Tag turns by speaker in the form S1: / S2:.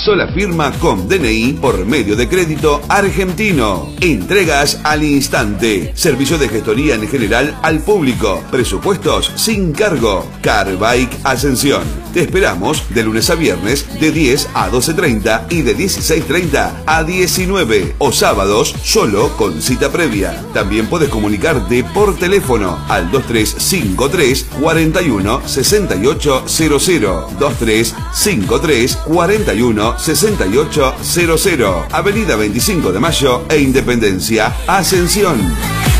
S1: sola firma con DNI por medio de crédito argentino. Entregas al instante. Servicio de gestoría en general al público. Presupuestos sin cargo. Car Bike Ascensión. Te esperamos de lunes a viernes de 10 a 12:30 y de 16:30 a 19 o sábados solo con cita previa. También puedes comunicarte por teléfono al 2353 41 68 00 2353 41 68 00. Avenida 25 de Mayo e Independencia, Ascensión.